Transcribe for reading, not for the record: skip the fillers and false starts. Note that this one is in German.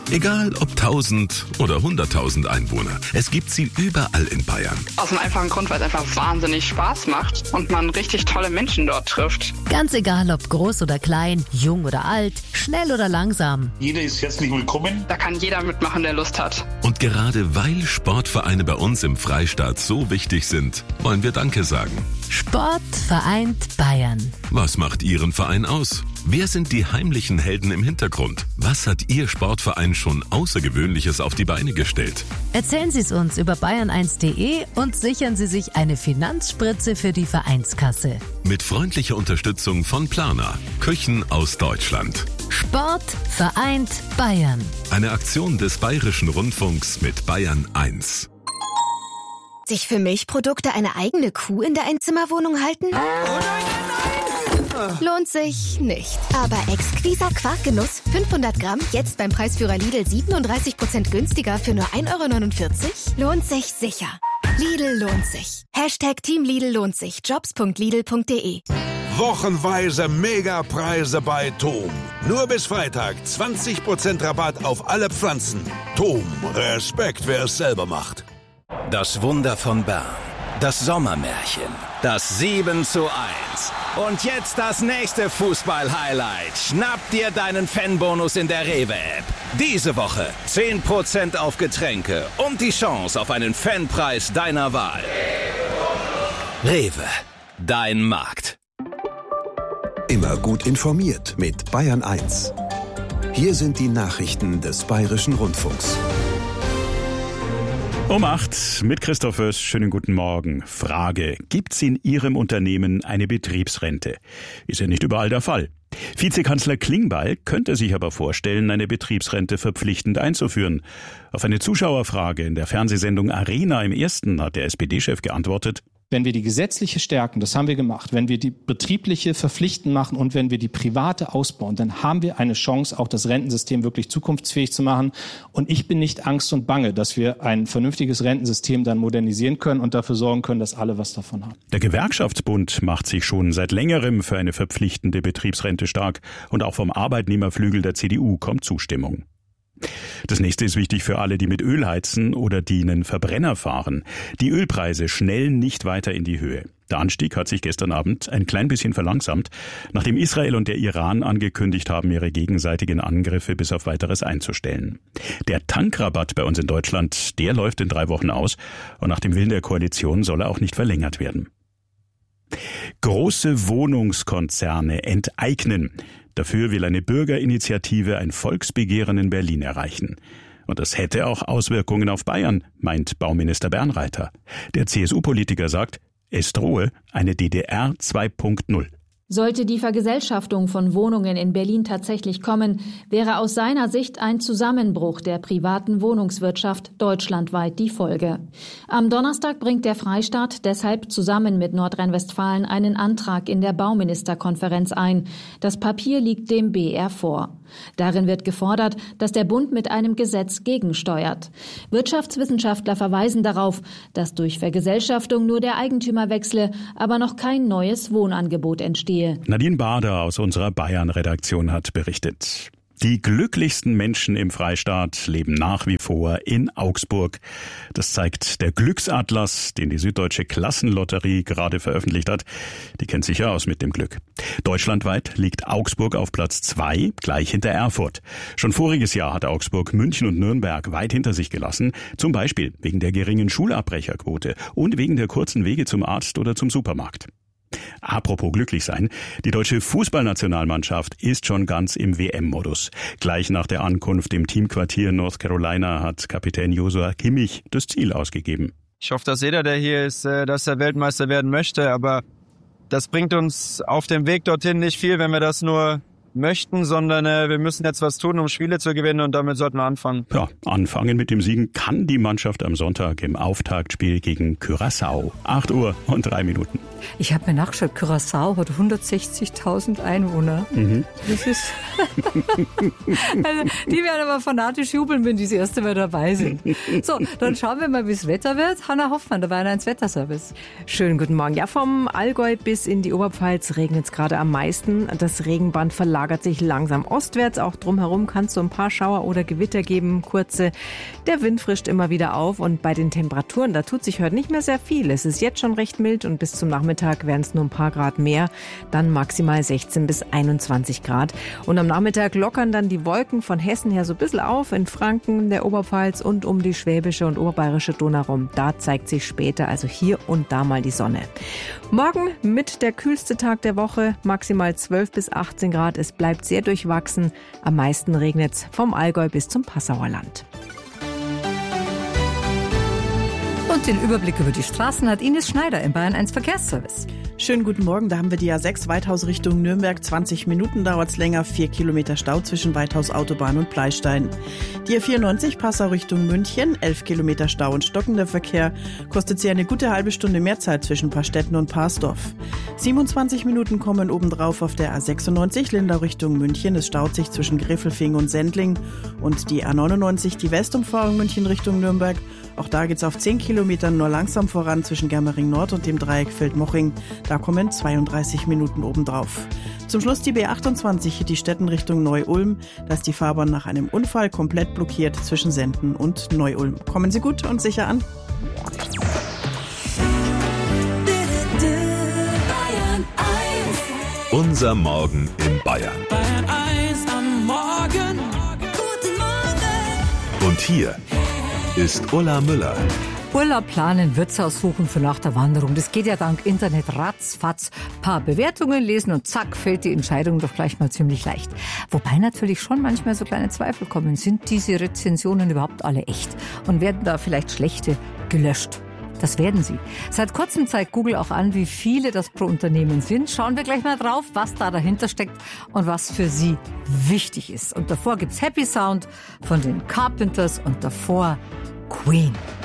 Egal ob 1000 oder 100.000 Einwohner, es gibt sie überall in Bayern. Aus dem einfachen Grund, weil es einfach wahnsinnig Spaß macht und man richtig tolle Menschen dort trifft. Ganz egal, ob groß oder klein, jung oder alt, schnell oder langsam. Jeder ist herzlich willkommen. Da kann jeder mitmachen, der Lust hat. Und gerade weil Sportvereine bei uns im Freistaat so wichtig sind, wollen wir Danke sagen. Sport vereint Bayern. Was macht Ihren Verein aus? Wer sind die heimlichen Helden im Hintergrund? Was hat Ihr Sportverein schon Außergewöhnliches auf die Beine gestellt? Erzählen Sie es uns über bayern1.de und sichern Sie sich eine Finanzspritze für die Vereinskasse. Mit freundlicher Unterstützung von Plana, Küchen aus Deutschland. Sport vereint Bayern. Eine Aktion des Bayerischen Rundfunks mit Bayern 1. Sich für Milchprodukte eine eigene Kuh in der Einzimmerwohnung halten? Lohnt sich nicht. Aber exquiser Quarkgenuss, 500 Gramm, jetzt beim Preisführer Lidl 37% günstiger für nur 1,49 €? Lohnt sich sicher. Lidl lohnt sich. Team Lidl lohnt sich. Jobs.lidl.de. Wochenweise Megapreise bei Tom. Nur bis Freitag 20% Rabatt auf alle Pflanzen. Tom, Respekt, wer es selber macht. Das Wunder von Bern. Das Sommermärchen. Das 7:1. Und jetzt das nächste Fußball-Highlight. Schnapp dir deinen Fanbonus in der Rewe-App. Diese Woche 10% auf Getränke und die Chance auf einen Fanpreis deiner Wahl. Rewe, dein Markt. Immer gut informiert mit Bayern 1. Hier sind die Nachrichten des Bayerischen Rundfunks. Um 8 mit Christoph Oesch. Schönen guten Morgen. Frage: Gibt's in Ihrem Unternehmen eine Betriebsrente? Ist ja nicht überall der Fall. Vizekanzler Klingbeil könnte sich aber vorstellen, eine Betriebsrente verpflichtend einzuführen. Auf eine Zuschauerfrage in der Fernsehsendung Arena im Ersten hat der SPD-Chef geantwortet: Wenn wir die gesetzliche stärken, das haben wir gemacht, wenn wir die betriebliche verpflichtend machen und wenn wir die private ausbauen, dann haben wir eine Chance, auch das Rentensystem wirklich zukunftsfähig zu machen. Und ich bin nicht Angst und Bange, dass wir ein vernünftiges Rentensystem dann modernisieren können und dafür sorgen können, dass alle was davon haben. Der Gewerkschaftsbund macht sich schon seit längerem für eine verpflichtende Betriebsrente stark. Und auch vom Arbeitnehmerflügel der CDU kommt Zustimmung. Das nächste ist wichtig für alle, die mit Öl heizen oder die einen Verbrenner fahren. Die Ölpreise schnellen nicht weiter in die Höhe. Der Anstieg hat sich gestern Abend ein klein bisschen verlangsamt, nachdem Israel und der Iran angekündigt haben, ihre gegenseitigen Angriffe bis auf Weiteres einzustellen. Der Tankrabatt bei uns in Deutschland, der läuft in 3 Wochen aus und nach dem Willen der Koalition soll er auch nicht verlängert werden. Große Wohnungskonzerne enteignen. Dafür will eine Bürgerinitiative ein Volksbegehren in Berlin erreichen. Und das hätte auch Auswirkungen auf Bayern, meint Bauminister Bernreiter. Der CSU-Politiker sagt, es drohe eine DDR 2.0. Sollte die Vergesellschaftung von Wohnungen in Berlin tatsächlich kommen, wäre aus seiner Sicht ein Zusammenbruch der privaten Wohnungswirtschaft deutschlandweit die Folge. Am Donnerstag bringt der Freistaat deshalb zusammen mit Nordrhein-Westfalen einen Antrag in der Bauministerkonferenz ein. Das Papier liegt dem BR vor. Darin wird gefordert, dass der Bund mit einem Gesetz gegensteuert. Wirtschaftswissenschaftler verweisen darauf, dass durch Vergesellschaftung nur der Eigentümer wechsle, aber noch kein neues Wohnangebot entstehe. Nadine Bader aus unserer Bayern-Redaktion hat berichtet. Die glücklichsten Menschen im Freistaat leben nach wie vor in Augsburg. Das zeigt der Glücksatlas, den die Süddeutsche Klassenlotterie gerade veröffentlicht hat. Die kennt sich ja aus mit dem Glück. Deutschlandweit liegt Augsburg auf Platz 2, gleich hinter Erfurt. Schon voriges Jahr hat Augsburg München und Nürnberg weit hinter sich gelassen. Zum Beispiel wegen der geringen Schulabbrecherquote und wegen der kurzen Wege zum Arzt oder zum Supermarkt. Apropos glücklich sein, die deutsche Fußballnationalmannschaft ist schon ganz im WM-Modus. Gleich nach der Ankunft im Teamquartier North Carolina hat Kapitän Joshua Kimmich das Ziel ausgegeben. Ich hoffe, dass jeder, der hier ist, dass er Weltmeister werden möchte, aber das bringt uns auf dem Weg dorthin nicht viel, wenn wir das nur möchten, sondern wir müssen jetzt was tun, um Spiele zu gewinnen und damit sollten wir anfangen. Ja, anfangen mit dem Siegen kann die Mannschaft am Sonntag im Auftaktspiel gegen Curaçao. 8:03. Ich habe mir nachgeschaut, Curaçao hat 160.000 Einwohner. Das ist also, die werden aber fanatisch jubeln, wenn die das erste Mal dabei sind. So, dann schauen wir mal, wie das Wetter wird. Hanna Hoffmann, der Bayern 1 Wetterservice. Schönen guten Morgen. Ja, vom Allgäu bis in die Oberpfalz regnet es gerade am meisten. Das Regenband verlängert verlagert sich langsam ostwärts. Auch drumherum kann es so ein paar Schauer oder Gewitter geben, kurze. Der Wind frischt immer wieder auf und bei den Temperaturen, da tut sich heute nicht mehr sehr viel. Es ist jetzt schon recht mild und bis zum Nachmittag werden es nur ein paar Grad mehr. Dann maximal 16 bis 21 Grad. Und am Nachmittag lockern dann die Wolken von Hessen her so ein bisschen auf. In Franken, der Oberpfalz und um die schwäbische und oberbayerische Donau rum. Da zeigt sich später also hier und da mal die Sonne. Morgen mit der kühlste Tag der Woche, maximal 12 bis 18 Grad. Es bleibt sehr durchwachsen. Am meisten regnet es vom Allgäu bis zum Passauer Land. Und den Überblick über die Straßen hat Ines Schneider im Bayern 1 Verkehrsservice. Schönen guten Morgen, da haben wir die A6 Weithaus Richtung Nürnberg. 20 Minuten dauert es länger, 4 Kilometer Stau zwischen Weithaus Autobahn und Pleistein. Die A94 Passau Richtung München, 11 Kilometer Stau und stockender Verkehr. Kostet sie eine gute halbe Stunde mehr Zeit zwischen Paarstetten und Paarsdorf. 27 Minuten kommen obendrauf auf der A96 Lindau Richtung München. Es staut sich zwischen Gräfelfing und Sendling. Und die A99, die Westumfahrung München Richtung Nürnberg. Auch da geht's auf 10 Kilometern nur langsam voran zwischen Germering Nord und dem Dreieck Feldmoching. Da kommen 32 Minuten obendrauf. Zum Schluss die B28, die Städten Richtung Neu-Ulm. Da ist die Fahrbahn nach einem Unfall komplett blockiert zwischen Senden und Neu-Ulm. Kommen Sie gut und sicher an. Unser Morgen in Bayern. Bayern 1 am Morgen. Guten Morgen. Und hier ist Ulla Müller. Urlaub planen, Wirtshaus suchen für nach der Wanderung. Das geht ja dank Internet ratzfatz. Paar Bewertungen lesen und zack, fällt die Entscheidung doch gleich mal ziemlich leicht. Wobei natürlich schon manchmal so kleine Zweifel kommen. Sind diese Rezensionen überhaupt alle echt? Und werden da vielleicht schlechte gelöscht? Das werden sie. Seit kurzem zeigt Google auch an, wie viele das pro Unternehmen sind. Schauen wir gleich mal drauf, was da dahinter steckt und was für sie wichtig ist. Und davor gibt's Happy Sound von den Carpenters und davor Queen.